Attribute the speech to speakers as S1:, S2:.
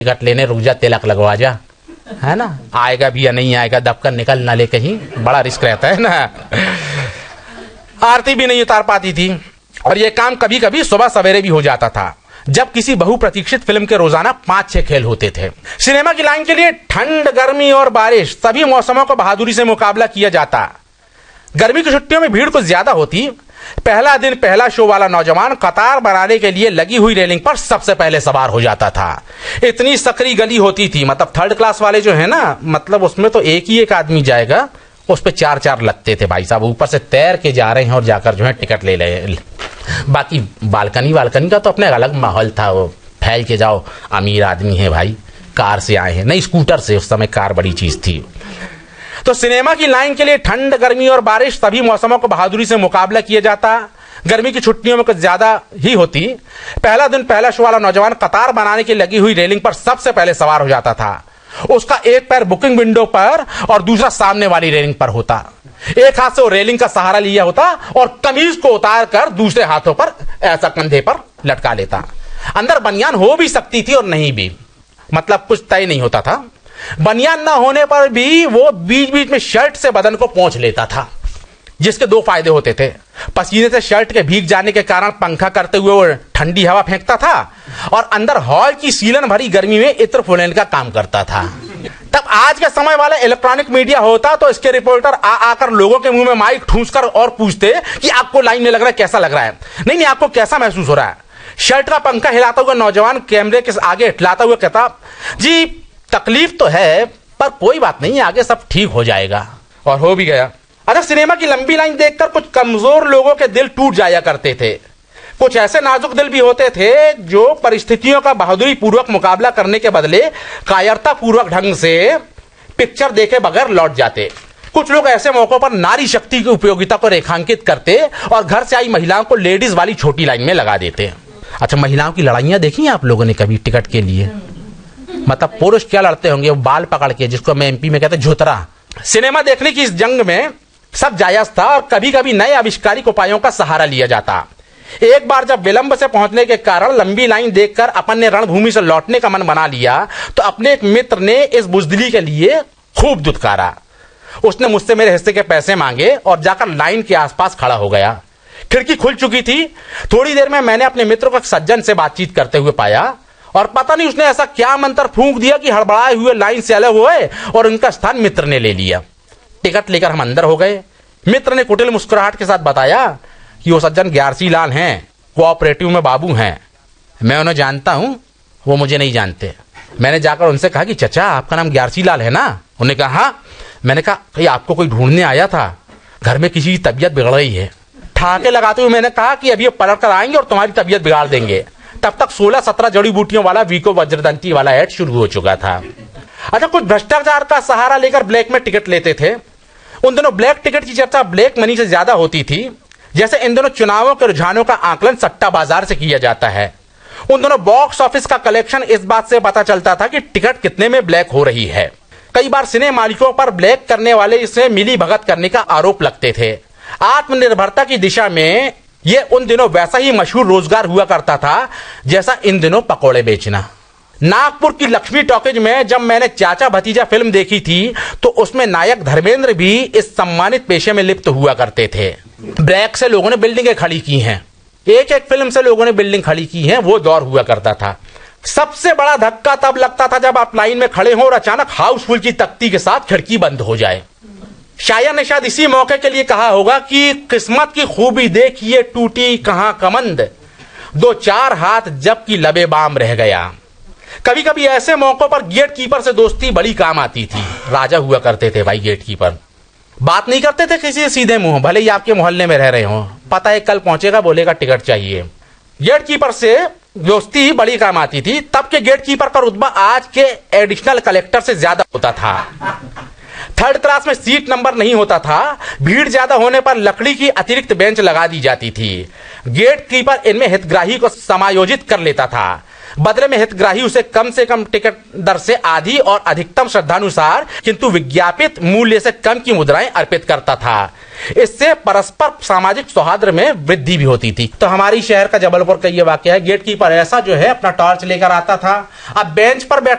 S1: Ticket लेने रुक जा, तिलक लगवा जा, है ना, आएगा भी या नहीं आएगा, दबकर निकल ना ले कहीं, बड़ा रिस्क रहता है ना। आरती भी नहीं उतार पाती थी और ये काम कभी कभी सुबह सवेरे भी हो जाता था, जब किसी बहुप्रतीक्षित फिल्म के रोजाना 5-6 खेल होते थे। सिनेमा की लाइन के लिए ठंड, गर्मी और बारिश सभी मौसमों को बहादुरी से मुकाबला किया जाता। गर्मी की छुट्टियों में भीड़ कुछ ज्यादा होती। पहला दिन पहला शो वाला नौजवान कतार बनाने के लिए लगी हुई रेलिंग पर सबसे पहले सवार हो जाता था। इतनी सकरी गली होती थी, मतलब थर्ड क्लास वाले जो है ना, मतलब उसमें तो एक ही एक आदमी जाएगा, उस पे 4-4 लगते थे भाई साहब, ऊपर से तैर के जा रहे हैं और जाकर जो है टिकट ले ले। बाकी बालकनी का तो अपने अलग माहौल था, वो फैल के जाओ, अमीर आदमी है भाई, कार से आए हैं, नहीं स्कूटर से, उस समय कार बड़ी चीज थी। तो सिनेमा की लाइन के लिए ठंड, गर्मी और बारिश सभी मौसमों को बहादुरी से मुकाबला किया जाता। गर्मी की छुट्टियों में कुछ ज्यादा ही होती। पहला दिन पहला शो वाला नौजवान कतार बनाने की लगी हुई रेलिंग पर सबसे पहले सवार हो जाता था। उसका एक पैर बुकिंग विंडो पर और दूसरा सामने वाली रेलिंग पर होता। एक हाथ से वो रेलिंग का सहारा लिया होता और कमीज को उतार कर दूसरे हाथों पर ऐसा कंधे पर लटका लेता। अंदर बनियान हो भी सकती थी और नहीं भी, मतलब कुछ तय नहीं होता था। बनियान ना होने पर भी वो बीच बीच में शर्ट से बदन को पोंछ लेता था, जिसके 2 फायदे होते थे। पसीने से शर्ट के भीग जाने के कारण पंखा करते हुए वो ठंडी हवा फेंकता था और अंदर हॉल की सीलन भरी गर्मी में इत्र फुलाने का काम करता था। तब आज के समय वाला इलेक्ट्रॉनिक मीडिया होता तो इसके रिपोर्टर आकर लोगों के मुंह में माइक ठूंसकर और पूछते कि आपको लाइन में लग रहा है, कैसा लग रहा है, नहीं आपको कैसा महसूस हो रहा है। शर्ट का पंखा हिलाता हुआ नौजवान कैमरे के आगे हिलाता हुआ कहता, जी तकलीफ तो है पर कोई बात नहीं, आगे सब ठीक हो जाएगा। और हो भी गया। अरे सिनेमा की लंबी लाइन देखकर कुछ कमजोर लोगों के दिल टूट जाया करते थे। कुछ ऐसे नाजुक दिल भी होते थे जो परिस्थितियों का बहादुरी पूर्वक मुकाबला करने के बदले कायरता पूर्वक ढंग से पिक्चर देखे बगैर लौट जाते। कुछ लोग ऐसे मौकों पर नारी शक्ति की उपयोगिता को रेखांकित करते और घर से आई महिलाओं को लेडीज वाली छोटी लाइन में लगा देते। अच्छा, महिलाओं की लड़ाइयां देखी आप लोगों ने कभी टिकट के लिए? मतलब पुरुष क्या लड़ते होंगे, वो बाल पकड़ के, जिसको मैं एमपी में कहते झुतरा। सिनेमा देखने की इस जंग में सब जायज था और कभी कभी नए आविष्कारिक उपायों का सहारा लिया जाता। एक बार जब विलंब से पहुंचने के कारण लंबी लाइन देखकर अपन ने रणभूमि से लौटने का मन बना लिया तो अपने एक मित्र ने इस बुजदिली के लिए खूब दुत्कारा। उसने मुझसे मेरे हिस्से के पैसे मांगे और जाकर लाइन के आसपास खड़ा हो गया। खिड़की खुल चुकी थी। थोड़ी देर में मैंने अपने मित्र को एक सज्जन से बातचीत करते हुए पाया और पता नहीं उसने ऐसा क्या मंत्र फूंक दिया कि हड़बड़ाए हुए लाइन से अलग हुए और उनका स्थान मित्र ने ले लिया। टिकट लेकर हम अंदर हो गए। मित्र ने कुटिल मुस्कुराहट के साथ बताया कि वो सज्जन ग्यारसी लाल हैं, कोऑपरेटिव में बाबू हैं। मैं उन्हें जानता हूं, वो मुझे नहीं जानते। मैंने जाकर उनसे कहा कि चचा आपका नाम ग्यारसी लाल है ना? उन्होंने कहा हाँ। मैंने कहा कि आपको कोई ढूंढने आया था, घर में किसी की तबीयत बिगड़ रही है। ठाके लगाते हुए मैंने कहा कि अभी पलट कर आएंगे और तुम्हारी तबीयत बिगाड़ देंगे। तब तक 16-17 जड़ी बूटियों वाला वीको वज्रदंती वाला ऐड शुरू हो चुका था। अच्छा, कुछ भ्रष्टाचार का सहारा लेकर ब्लैक में टिकट लेते थे। उन दिनों ब्लैक टिकट की चर्चा ब्लैक मनी से ज्यादा होती थी। जैसे इन दिनों चुनावों के रुझानों का आकलन सट्टा बाजार से किया जाता है। उन दिनों बॉक्स ऑफिस का कलेक्शन इस बात से पता चलता था कि टिकट कितने में ब्लैक हो रही है। कई बार सिने मालिकों पर ब्लैक करने वाले इसे मिली भगत करने का आरोप लगते थे। आत्मनिर्भरता की दिशा में ये उन दिनों वैसा ही मशहूर रोजगार हुआ करता था जैसा इन दिनों पकोड़े बेचना। नागपुर की लक्ष्मी टॉकीज में जब मैंने चाचा भतीजा फिल्म देखी थी तो उसमें नायक धर्मेंद्र भी इस सम्मानित पेशे में लिप्त हुआ करते थे। ब्लैक से लोगों ने बिल्डिंगें खड़ी की हैं, एक एक फिल्म से लोगों ने बिल्डिंग खड़ी की है, वो दौर हुआ करता था। सबसे बड़ा धक्का तब लगता था जब आप लाइन में खड़े हो और अचानक हाउसफुल की तख्ती के साथ खिड़की बंद हो जाए। शायर ने शायद इसी मौके के लिए कहा होगा कि किस्मत की खूबी देखिए टूटी कहां कमंद, 2-4 हाथ जब की लबे बाम रह गया। कभी कभी ऐसे मौकों पर गेट कीपर से दोस्ती बड़ी काम आती थी। राजा हुआ करते थे भाई गेट कीपर। बात नहीं करते थे किसी से सीधे मुंह, भले ही आपके मोहल्ले में रह रहे हो। पता है कल पहुंचेगा, बोलेगा टिकट चाहिए। गेट कीपर से दोस्ती बड़ी काम आती थी। तब के गेट कीपर का रुतबा आज के एडिशनल कलेक्टर से ज्यादा होता था। थर्ड क्लास में सीट नंबर नहीं होता था। भीड़ ज्यादा होने पर लकड़ी की अतिरिक्त बेंच लगा दी जाती थी। गेट कीपर इनमें हितग्राही को समायोजित कर लेता था। बदले में हितग्राही उसे कम से कम टिकट दर से आधी और अधिकतम श्रद्धानुसार किंतु विज्ञापित मूल्य से कम की मुद्राएं अर्पित करता था। इससे परस्पर सामाजिक सौहार्द में वृद्धि भी होती थी। तो हमारी शहर का जबलपुर का ये वाकया है। गेट कीपर ऐसा जो है अपना टॉर्च लेकर आता था, अब बेंच पर